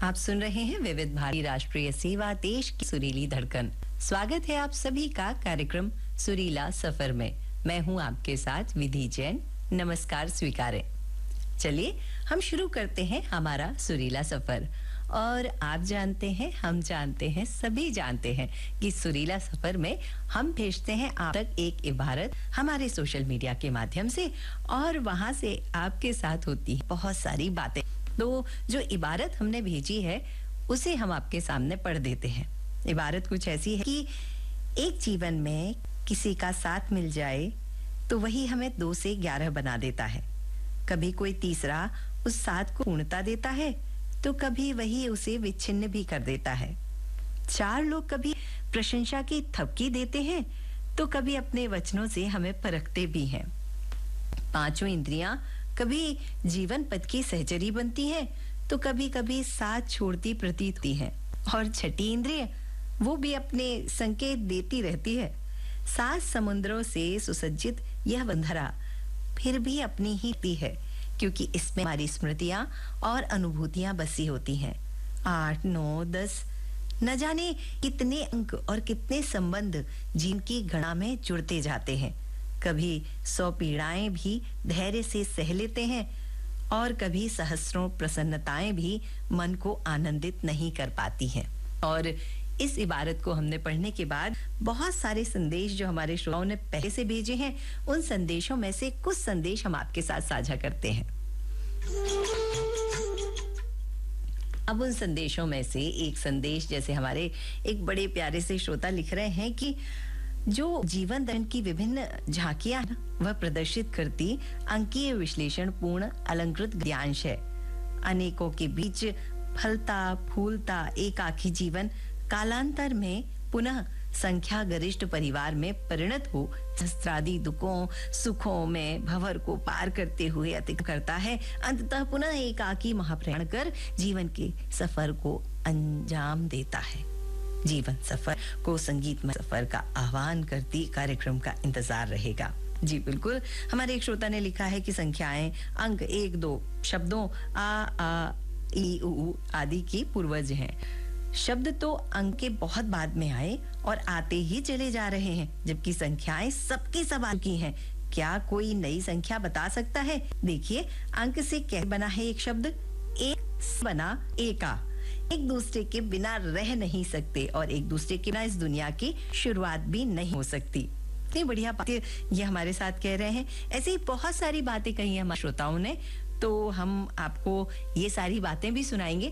आप सुन रहे हैं विविध भारती राष्ट्रीय सेवा देश की सुरीली धड़कन। स्वागत है आप सभी का कार्यक्रम सुरीला सफर में। मैं हूं आपके साथ विधि जैन। नमस्कार स्वीकारें। चलिए हम शुरू करते हैं हमारा सुरीला सफर। और आप जानते हैं, हम जानते हैं, सभी जानते हैं कि सुरीला सफर में हम भेजते हैं आप तक एक इबारत हमारे सोशल मीडिया के माध्यम से, और वहां से आपके साथ होती है बहुत सारी बातें। तो जो इबारत हमने भेजी है उसे हम आपके सामने पढ़ देते हैं। इबारत कुछ ऐसी है कि एक जीवन में किसी का साथ मिल जाए तो वही हमें 2 से 11 बना देता है। कभी कोई तीसरा उस साथ को पूर्णता देता है तो कभी वही उसे विच्छिन्न भी कर देता है। 4 लोग कभी प्रशंसा की थपकी देते हैं तो कभी अपने वचनों से हमें परखते भी हैं। 5 इंद्रियां कभी जीवन पथ की सहचरी बनती हैं तो कभी कभी साथ छोड़ती प्रतीत होती है। और 6ठी इंद्रिय वो भी अपने संकेत देती रहती है। 7 समुद्रों से सुसज्जित यह बंधरा फिर भी अपनी ही ती है, क्योंकि इसमें हमारी स्मृतियां और अनुभूतियां बसी होती हैं। 8, 9, 10 न जाने कितने अंक और कितने संबंध जिनकी गणा में जुड़ते जाते हैं। कभी 100 पीड़ाएं भी धैर्य से सह लेते हैं और कभी सहस्रों प्रसन्नताएं भी मन को आनंदित नहीं कर पाती हैं। और इस इबारत को हमने पढ़ने के बाद बहुत सारे संदेश जो हमारे श्रोताओं ने पहले से भेजे हैं, उन संदेशों में से कुछ संदेश हम आपके साथ साझा करते हैं। अब उन संदेशों में से एक संदेश, जैसे हमारे एक बड़े प्यारे से श्रोता लिख रहे हैं कि जो जीवन दर्शन की विभिन्न झांकियां वह प्रदर्शित करती अंकीय विश्लेषण पूर्ण अलंकृत ज्ञानश है। अनेकों के बीच फलता फूलता एकाकी जीवन कालांतर में पुनः संख्या गरिष्ठ परिवार में परिणत हो सहस्त्रादि दुखों सुखों में भंवर को पार करते हुए अतिक्रमण करता है। अंततः पुनः एकाकी महाप्रयाण कर जीवन के सफर को अंजाम देता है। जीवन सफर को संगीतमय सफर का आह्वान करती कार्यक्रम का इंतजार रहेगा। जी बिल्कुल। हमारे एक श्रोता ने लिखा है कि संख्याएं अंक 1, 2 शब्दों आ ई उ आदि की पूर्वज हैं। शब्द तो अंक के बहुत बाद में आए और आते ही चले जा रहे हैं, जबकि संख्याएं सबकी सब आ चुकी हैं। क्या कोई नई संख्या बता सकता है? देखिए, अंक से कैसे बना है एक शब्द? एक बना एका। एक दूसरे के बिना रह नहीं सकते और एक दूसरे के बिना इस दुनिया की शुरुआत भी नहीं हो सकती। इतनी बढ़िया बातें ये हमारे साथ कह रहे हैं। ऐसे ही बहुत सारी बातें कही हैं हमारे श्रोताओं ने, तो हम आपको ये सारी बातें भी सुनाएंगे।